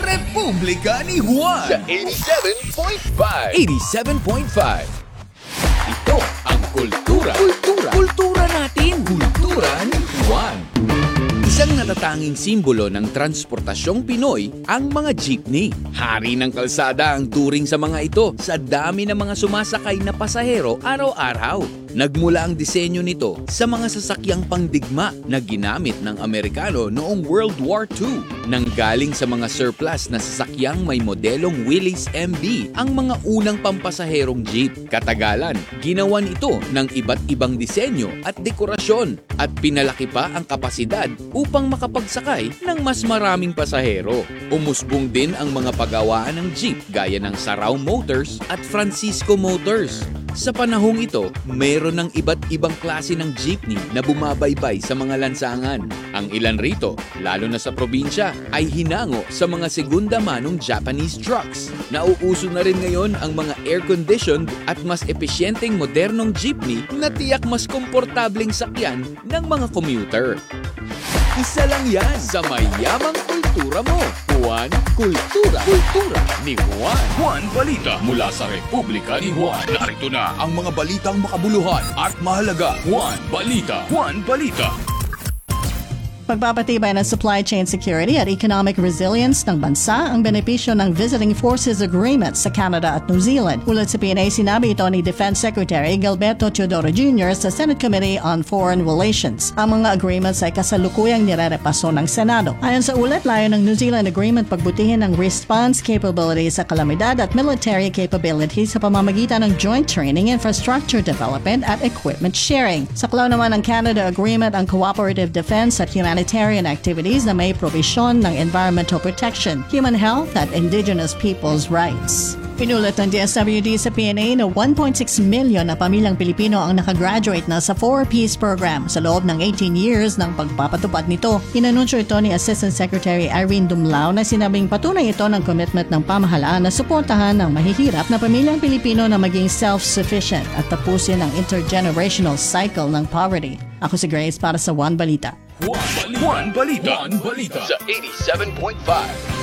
Republika ni Juan sa 87.5. 87.5. Ito ang kultura. Kultura natin. Kultura ni Juan. Isang natatanging simbolo ng transportasyong Pinoy ang mga jeepney. Hari ng kalsada ang turing sa mga ito sa dami ng mga sumasakay na pasahero araw-araw. Nagmula ang disenyo nito sa mga sasakyang pangdigma na ginamit ng Amerikano noong World War II. Nanggaling sa mga surplus na sasakyang may modelong Willys MB ang mga unang pampasaherong jeep. Katagalan, ginawan ito ng iba't ibang disenyo at dekorasyon at pinalaki pa ang kapasidad upang makapagsakay ng mas maraming pasahero. Umusbong din ang mga pagawaan ng jeep gaya ng Sarao Motors at Francisco Motors. Sa panahong ito, mayroon ng iba't ibang klase ng jeepney na bumabaybay sa mga lansangan. Ang ilan rito, lalo na sa probinsya, ay hinango sa mga segunda manong Japanese trucks. Nauuso na rin ngayon ang mga air-conditioned at mas epesyenteng modernong jeepney na tiyak mas komportableng sakyan ng mga commuter. Isa lang yan sa mayamang kultura mo. Juan Kultura. Kultura ni Juan. Juan Balita mula sa Republika ni Juan. Narito na Ang mga balitang makabuluhan at mahalaga. Juan Balita. Juan Balita. Pagpapatibay ng supply chain security at economic resilience ng bansa ang benepisyo ng Visiting Forces Agreement sa Canada at New Zealand. Ulat sa PNA, sinabi ito ni Defense Secretary Gilberto Teodoro Jr. sa Senate Committee on Foreign Relations. Ang mga agreements ay kasalukuyang nirerepaso ng Senado. Ayon sa ulat, layo ng New Zealand Agreement pagbutihin ang response capability sa kalamidad at military capability sa pamamagitan ng joint training, infrastructure development at equipment sharing. Saklaw naman ng Canada Agreement ang cooperative defense at humanitarian activities na may probisyon ng environmental protection, human health at indigenous people's rights. Pinulat ng DSWD sa PNA na 1.6 million na pamilyang Pilipino ang nakagraduate na sa 4Ps program sa loob ng 18 years ng pagpapatupad nito. Inanunsyo ito ni Assistant Secretary Irene Dumlao na sinabing patunay ito ng commitment ng pamahalaan na suportahan ang mahihirap na pamilyang Pilipino na maging self-sufficient at tapusin ang intergenerational cycle ng poverty. Ako si Grace para sa Juan Balita. Juan Balita. Juan Balita sa 87.5.